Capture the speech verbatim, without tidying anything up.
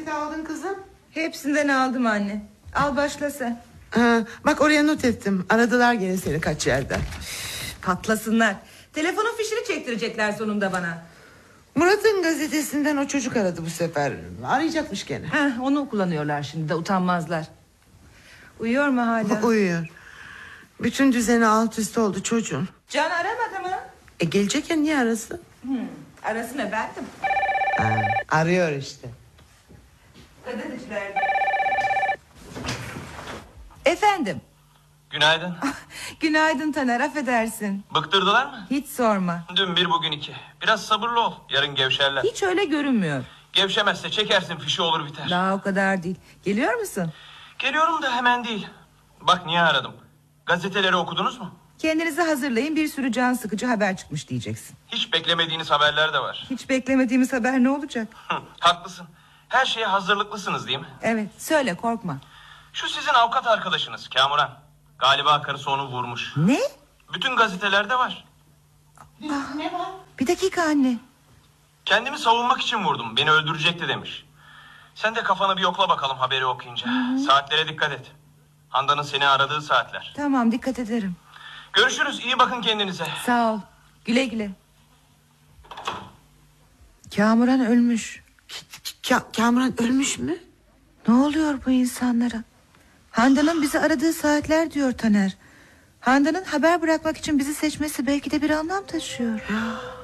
gazete aldın kızım? Hepsinden aldım anne. Al başla sen. Ha, bak oraya not ettim. Aradılar gene seni kaç yerden. Patlasınlar. Telefonun fişini çektirecekler sonunda bana. Murat'ın gazetesinden o çocuk aradı bu sefer. Arayacakmış gene. Heh, onu kullanıyorlar şimdi de, utanmazlar. Uyuyor mu hala? Uyuyor. Bütün düzeni alt üst oldu çocuğun. Can aramadı mı? E gelecekken niye arasın? Hmm, arasın efendim. Ha, arıyor işte. Gazeteciler. Efendim. Günaydın. Günaydın Taner, affedersin. Bıktırdılar mı? Hiç sorma. Dün bir bugün iki. Biraz sabırlı ol, yarın gevşerler. Hiç öyle görünmüyor. Gevşemezse çekersin fişi, olur biter. Daha o kadar değil. Geliyor musun? Geliyorum da hemen değil. Bak niye aradım. Gazeteleri okudunuz mu? Kendinizi hazırlayın, bir sürü can sıkıcı haber çıkmış diyeceksin. Hiç beklemediğiniz haberler de var. Hiç beklemediğimiz haber ne olacak? Haklısın. Her şeye hazırlıklısınız değil mi? Evet, söyle, korkma. Şu sizin avukat arkadaşınız Kamuran. Galiba karısı onu vurmuş. Ne? Bütün gazetelerde var. Ah, ne var? Bir dakika anne. Kendimi savunmak için vurdum, beni öldürecekti demiş. Sen de kafanı bir yokla bakalım haberi okuyunca. Hı-hı. Saatlere dikkat et. Handan'ın seni aradığı saatler. Tamam, dikkat ederim. Görüşürüz, iyi bakın kendinize. Sağ ol, güle güle. Kamuran ölmüş. Ka- Kamuran ölmüş mü? Ne oluyor bu insanlara? Handan'ın bizi aradığı saatler diyor Taner. Handan'ın haber bırakmak için bizi seçmesi belki de bir anlam taşıyor.